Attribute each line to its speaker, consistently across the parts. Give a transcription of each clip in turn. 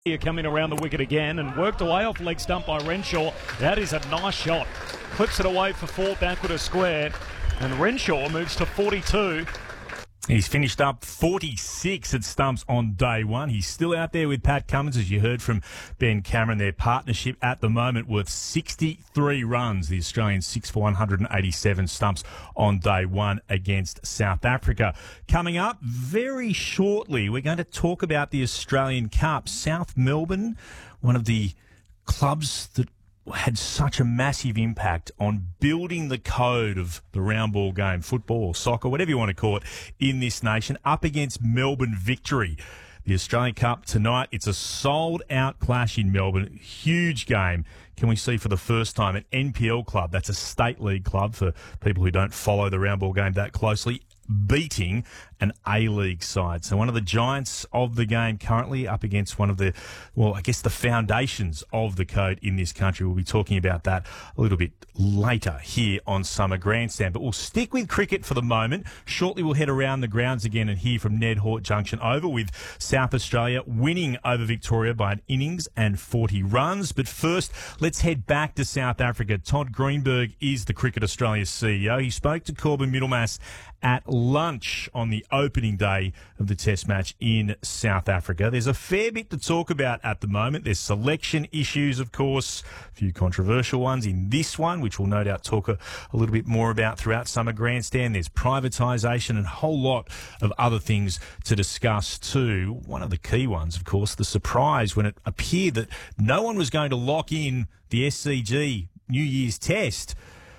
Speaker 1: Here coming around the wicket again and worked away off leg stump by Renshaw. That is a nice shot. Clips it away for four backward of square. And Renshaw moves to 42.
Speaker 2: He's finished up 46 at stumps on day one. He's still out there with Pat Cummins, as you heard from Ben Cameron. Their partnership at the moment worth 63 runs. The Australians 6 for 187 stumps on day one against South Africa. Coming up very shortly, we're going to talk about the Australian Cup. South Melbourne, one of the clubs that had such a massive impact on building the code of the round ball game, football or soccer, whatever you want to call it, in this nation, up against Melbourne Victory. The Australian Cup tonight, it's a sold-out clash in Melbourne. Huge game. Can we see for the first time an NPL club, that's a state league club for people who don't follow the round ball game that closely, beating an A-League side. So one of the giants of the game currently up against one of the, well, I guess the foundations of the code in this country. We'll be talking about that a little bit later here on Summer Grandstand. But we'll stick with cricket for the moment. Shortly we'll head around the grounds again and hear from Ned Hort Junction Oval with South Australia winning over Victoria by an innings and 40 runs. But first, let's head back to South Africa. Todd Greenberg is the Cricket Australia CEO. He spoke to Corbin Middlemass at lunch on the opening day of the Test match in South Africa. There's a fair bit to talk about at the moment. There's selection issues, of course, a few controversial ones in this one, which we'll no doubt talk a little bit more about throughout Summer Grandstand. There's privatisation and a whole lot of other things to discuss too. One of the key ones, of course, the surprise when it appeared that no one was going to lock in the SCG New Year's Test.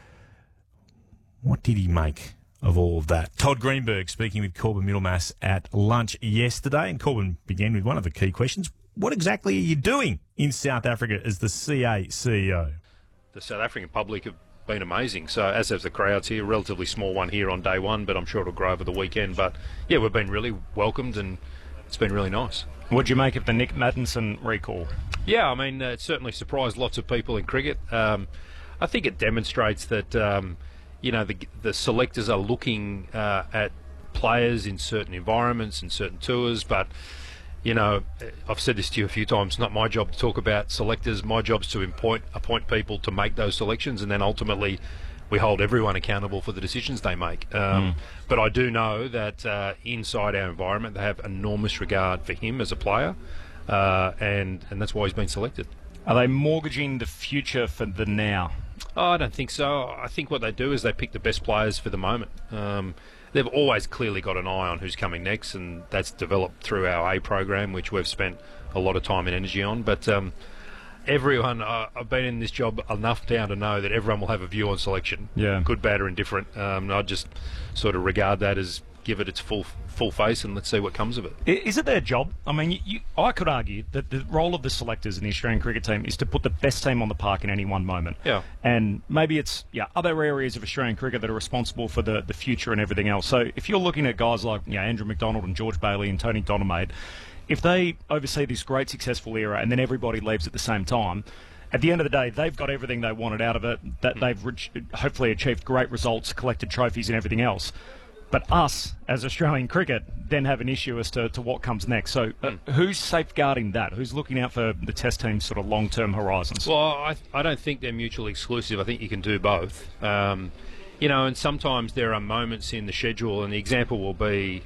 Speaker 2: What did he make of all of that? Todd Greenberg speaking with Corbin Middlemass at lunch yesterday, and Corbin began with one of the key questions. What exactly are you doing in South Africa as the CA CEO?
Speaker 3: The South African public have been amazing, so as have the crowds here. A relatively small one here on day one, but I'm sure it'll grow over the weekend. But yeah, we've been really welcomed and it's been really nice.
Speaker 1: What'd you make of the Nick Maddinson recall?
Speaker 3: Yeah, I mean, it certainly surprised lots of people in cricket. I think it demonstrates that the selectors are looking at players in certain environments and certain tours, but I've said this to you a few times, not my job to talk about selectors. My job is to appoint people to make those selections, and then ultimately we hold everyone accountable for the decisions they make. But I do know that inside our environment they have enormous regard for him as a player, and that's why he's been selected.
Speaker 1: Are they mortgaging the future for the now?
Speaker 3: Oh, I don't think so. I think what they do is they pick the best players for the moment. They've always clearly got an eye on who's coming next, and that's developed through our A program, which we've spent a lot of time and energy on. But everyone, I've been in this job enough now to know that everyone will have a view on selection, good, bad or indifferent. I just sort of regard that as give it its full face and let's see what comes of it.
Speaker 1: Is it their job? I mean, I could argue that the role of the selectors in the Australian cricket team is to put the best team on the park in any one moment.
Speaker 3: Yeah.
Speaker 1: And maybe it's other areas of Australian cricket that are responsible for the future and everything else. So if you're looking at guys like Andrew McDonald and George Bailey and Tony Donamaid, if they oversee this great successful era and then everybody leaves at the same time, at the end of the day, they've got everything they wanted out of it, that they've hopefully achieved great results, collected trophies and everything else. But us, as Australian cricket, then have an issue as to what comes next. So who's safeguarding that? Who's looking out for the Test team's sort of long-term horizons?
Speaker 3: Well, I don't think they're mutually exclusive. I think you can do both. And sometimes there are moments in the schedule, and the example will be,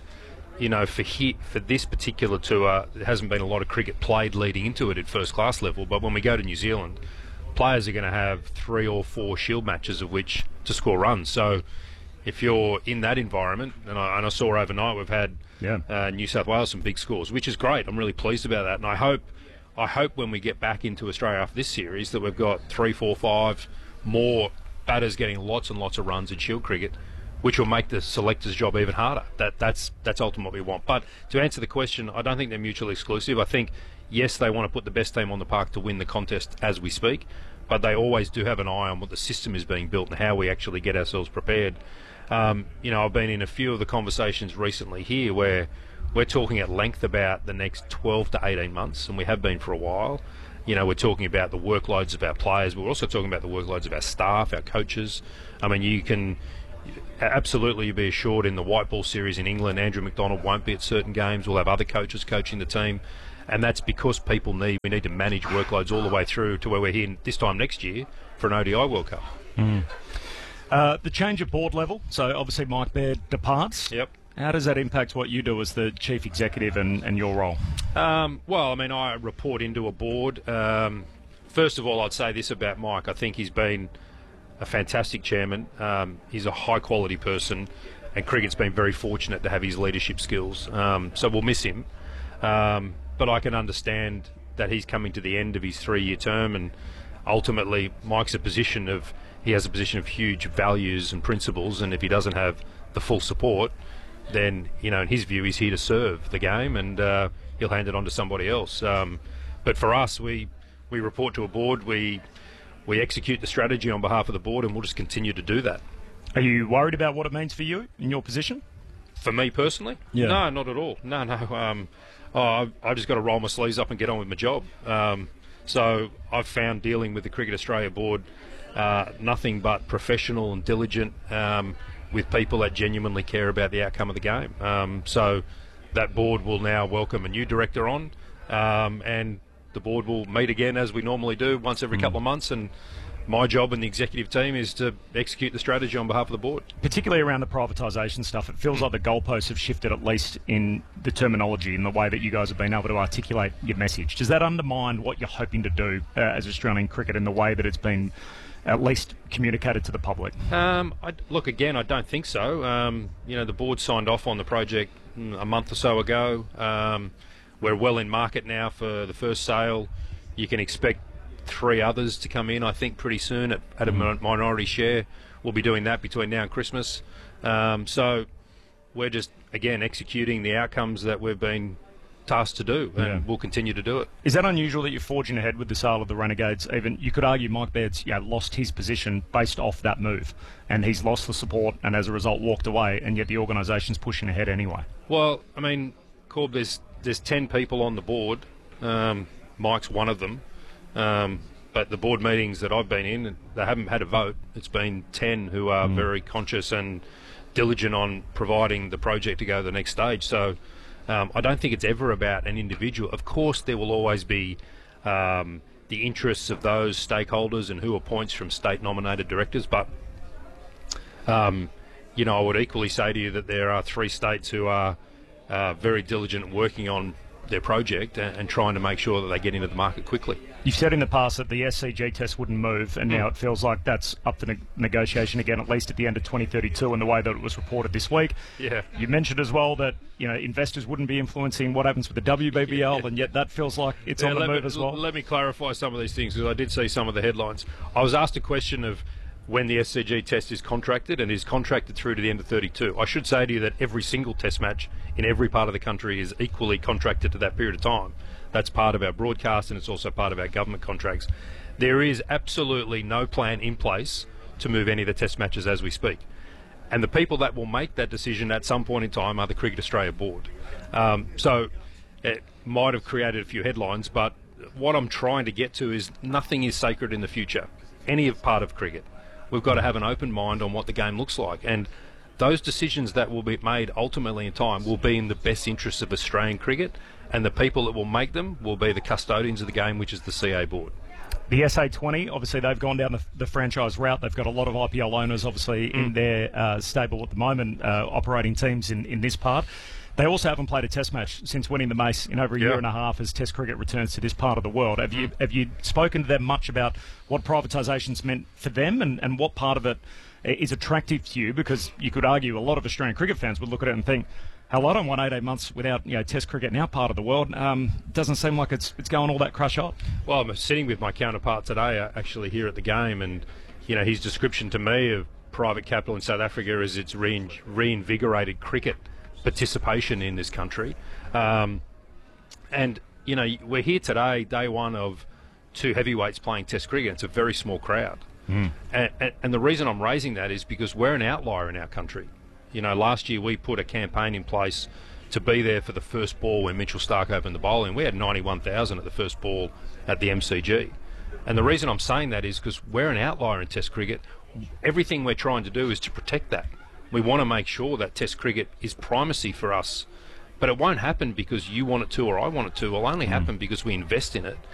Speaker 3: for this particular tour, there hasn't been a lot of cricket played leading into it at first-class level. But when we go to New Zealand, players are going to have 3 or 4 Shield matches of which to score runs. So if you're in that environment, and I saw overnight we've had New South Wales some big scores, which is great. I'm really pleased about that, and I hope when we get back into Australia after this series that we've got 3, 4, 5 more batters getting lots and lots of runs in Shield cricket, which will make the selectors' job even harder. That's ultimately what we want. But to answer the question, I don't think they're mutually exclusive. I think, yes, they want to put the best team on the park to win the contest as we speak, but they always do have an eye on what the system is being built and how we actually get ourselves prepared. I've been in a few of the conversations recently here where we're talking at length about the next 12 to 18 months, and we have been for a while. We're talking about the workloads of our players, but we're also talking about the workloads of our staff, our coaches. I mean, you can absolutely be assured in the white ball series in England, Andrew McDonald won't be at certain games. We'll have other coaches coaching the team. And that's because we need to manage workloads all the way through to where we're here this time next year for an ODI World Cup.
Speaker 1: The change of board level, so obviously Mike Baird departs.
Speaker 3: Yep.
Speaker 1: How does that impact what you do as the chief executive and your role?
Speaker 3: Well, I mean, I report into a board. First of all, I'd say this about Mike. I think he's been a fantastic chairman. He's a high-quality person, and cricket's been very fortunate to have his leadership skills. So we'll miss him. But I can understand that he's coming to the end of his 3-year term, and ultimately Mike's he has a position of huge values and principles, and if he doesn't have the full support, then, in his view, he's here to serve the game, and he'll hand it on to somebody else. But for us, we report to a board, we execute the strategy on behalf of the board, and we'll just continue to do that.
Speaker 1: Are you worried about what it means for you in your position?
Speaker 3: For me personally?
Speaker 1: Yeah.
Speaker 3: No, not at all. No. I've just got to roll my sleeves up and get on with my job. So I've found dealing with the Cricket Australia board nothing but professional and diligent, with people that genuinely care about the outcome of the game. So that board will now welcome a new director on, and the board will meet again as we normally do once every couple of months, and my job and the executive team is to execute the strategy on behalf of the board.
Speaker 1: Particularly around the privatisation stuff, it feels like the goalposts have shifted, at least in the terminology, in the way that you guys have been able to articulate your message. Does that undermine what you're hoping to do as Australian cricket in the way that it's been at least communicated to the public?
Speaker 3: Look, again, I don't think so. The board signed off on the project a month or so ago. We're well in market now for the first sale. You can expect 3 others to come in, I think, pretty soon at a minority share. We'll be doing that between now and Christmas. So we're just, again, executing the outcomes that we've been tasked to do, and we'll continue to do it.
Speaker 1: Is that unusual that you're forging ahead with the sale of the Renegades? Even you could argue Mike Baird's lost his position based off that move, and he's lost the support and as a result walked away, and yet the organisation's pushing ahead anyway.
Speaker 3: Well, I mean, Corb, there's 10 people on the board. Mike's one of them. But the board meetings that I've been in, they haven't had a vote. It's been 10 who are very conscious and diligent on providing the project to go to the next stage. So I don't think it's ever about an individual. Of course, there will always be the interests of those stakeholders and who appoints from state-nominated directors. But, I would equally say to you that there are 3 states who are very diligent working on their project and trying to make sure that they get into the market quickly.
Speaker 1: You've said in the past that the SCG test wouldn't move, and now it feels like that's up for negotiation again, at least at the end of 2032, in the way that it was reported this week.
Speaker 3: Yeah.
Speaker 1: You mentioned as well that investors wouldn't be influencing what happens with the WBBL, and yet that feels like it's on the move as well.
Speaker 3: Let me clarify some of these things, because I did see some of the headlines. I was asked a question of when the SCG test is contracted, and is contracted through to the end of 32. I should say to you that every single test match in every part of the country is equally contracted to that period of time. That's part of our broadcast, and it's also part of our government contracts. There is absolutely no plan in place to move any of the test matches as we speak. And the people that will make that decision at some point in time are the Cricket Australia board. So it might have created a few headlines, but what I'm trying to get to is nothing is sacred in the future, any part of cricket. We've got to have an open mind on what the game looks like, and those decisions that will be made ultimately in time will be in the best interests of Australian cricket, and the people that will make them will be the custodians of the game, which is the CA board.
Speaker 1: The SA20, obviously they've gone down the franchise route. They've got a lot of IPL owners obviously in their stable at the moment, operating teams in this part. They also haven't played a test match since winning the Mace in over a year and a half as test cricket returns to this part of the world. Have you spoken to them much about what privatisation's meant for them and what part of it is attractive to you? Because you could argue a lot of Australian cricket fans would look at it and think, hell, I don't want 18 months without test cricket in our part of the world. Doesn't seem like it's going all that crush hot.
Speaker 3: Well, I'm sitting with my counterpart today actually here at the game, and his description to me of private capital in South Africa is it's reinvigorated cricket participation in this country. And we're here today, day one of 2 heavyweights playing test cricket. It's a very small crowd. And the reason I'm raising that is because we're an outlier in our country. Last year we put a campaign in place to be there for the first ball when Mitchell Starc opened the bowling. We had 91,000 at the first ball at the MCG. And the reason I'm saying that is because we're an outlier in test cricket. Everything we're trying to do is to protect that. We want to make sure that test cricket is primacy for us But it won't happen because you want it to or I want it to. It'll only happen because we invest in it